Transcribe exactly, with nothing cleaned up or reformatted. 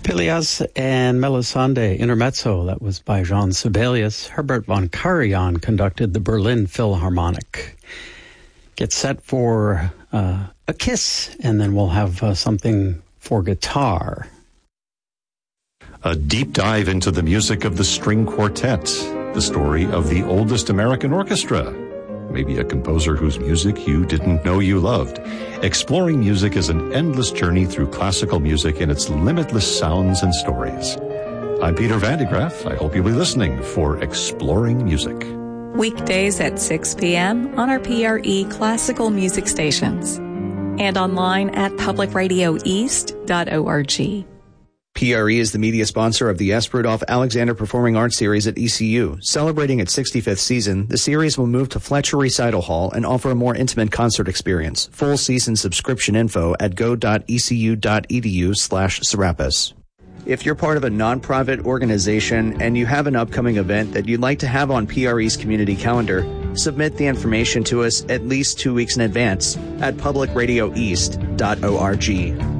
Peleas and Melisande Intermezzo, that was by Jean Sibelius. Herbert von Karajan conducted the Berlin Philharmonic. Get set for uh, a kiss, and then we'll have uh, something for guitar. A deep dive into the music of the string quartet, the story of the oldest American orchestra, maybe a composer whose music you didn't know you loved. Exploring music is an endless journey through classical music and its limitless sounds and stories. I'm Peter Van de Graaff. I hope you'll be listening for Exploring Music. Weekdays at six p.m. on our P R E classical music stations and online at public radio east dot org. P R E is the media sponsor of the S. Rudolph Alexander Performing Arts Series at E C U. Celebrating its sixty-fifth season, the series will move to Fletcher Recital Hall and offer a more intimate concert experience. Full season subscription info at go.ecu.edu slash Serapis. If you're part of a nonprofit organization and you have an upcoming event that you'd like to have on P R E's community calendar, submit the information to us at least two weeks in advance at public radio east dot org.